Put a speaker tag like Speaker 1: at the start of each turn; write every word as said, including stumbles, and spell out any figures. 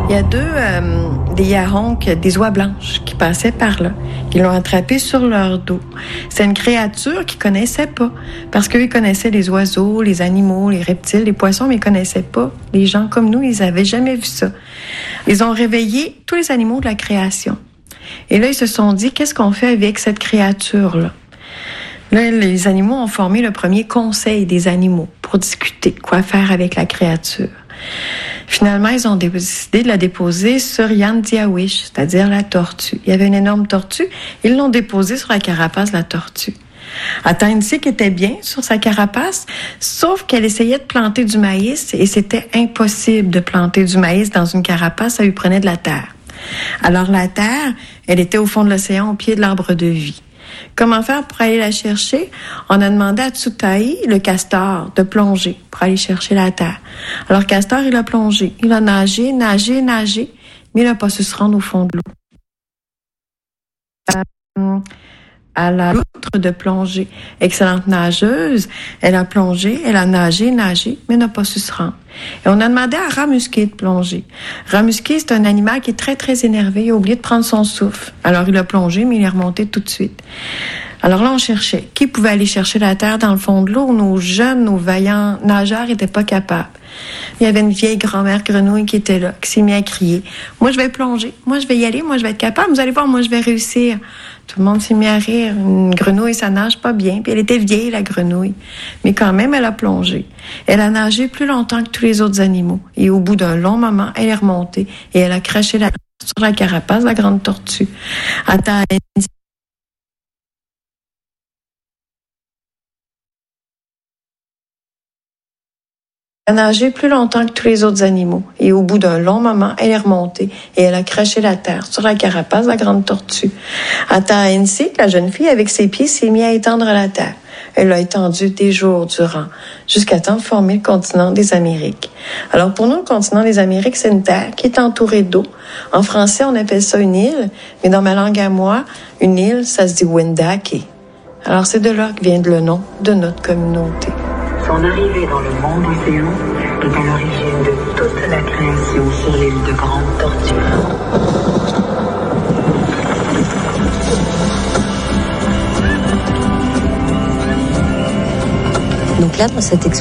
Speaker 1: Il y a deux, euh, des yaronks, des oies blanches qui passaient par là. Ils l'ont attrapé sur leur dos. C'est une créature qu'ils connaissaient pas. Parce qu'eux, ils connaissaient les oiseaux, les animaux, les reptiles, les poissons, mais ils connaissaient pas. Les gens comme nous, ils avaient jamais vu ça. Ils ont réveillé tous les animaux de la création. Et là, ils se sont dit, qu'est-ce qu'on fait avec cette créature-là? Là, les animaux ont formé le premier conseil des animaux pour discuter quoi faire avec la créature. Finalement, ils ont décidé de la déposer sur Yandiawish, c'est-à-dire la tortue. Il y avait une énorme tortue, ils l'ont déposée sur la carapace de la tortue. Atansik était bien sur sa carapace, sauf qu'elle essayait de planter du maïs et c'était impossible de planter du maïs dans une carapace, ça lui prenait de la terre. Alors la terre, elle était au fond de l'océan, au pied de l'arbre de vie. Comment faire pour aller la chercher? On a demandé à Tsutai, le castor, de plonger pour aller chercher la terre. Alors, castor, il a plongé. Il a nagé, nagé, nagé, mais il n'a pas su se rendre au fond de l'eau. Euh, à la loutre de plonger. Excellente nageuse, elle a plongé, elle a nagé, nagé, mais n'a pas su se rendre. Et on a demandé à rat musqué de plonger. Rat musqué, c'est un animal qui est très, très énervé. Il a oublié de prendre son souffle. Alors, il a plongé, mais il est remonté tout de suite. Alors là, on cherchait. Qui pouvait aller chercher la terre dans le fond de l'eau? Nos jeunes, nos vaillants nageurs n'étaient pas capables. Il y avait une vieille grand-mère grenouille qui était là, qui s'est mise à crier. Moi, je vais plonger. Moi, je vais y aller. Moi, je vais être capable. Vous allez voir, moi, je vais réussir. Tout le monde s'est mis à rire. Une grenouille, ça nage pas bien. Puis elle était vieille, la grenouille. Mais quand même, elle a plongé. Elle a nagé plus longtemps que tous les autres animaux. Et au bout d'un long moment, elle est remontée. Et elle a craché la sur la carapace de la grande tortue. Attends, Elle a nagé plus longtemps que tous les autres animaux. Et au bout d'un long moment, elle est remontée et elle a craché la terre sur la carapace de la grande tortue. À Tahensi, la jeune fille, avec ses pieds, s'est mise à étendre la terre. Elle l'a étendue des jours durant, jusqu'à temps de former le continent des Amériques. Alors pour nous, le continent des Amériques, c'est une terre qui est entourée d'eau. En français, on appelle ça une île, mais dans ma langue à moi, une île, ça se dit Wendake. Alors c'est de là que vient le nom de notre communauté.
Speaker 2: Son arrivée dans le monde océan est à l'origine de toute la création sur l'île de Grande Tortue.
Speaker 3: Donc là, dans cette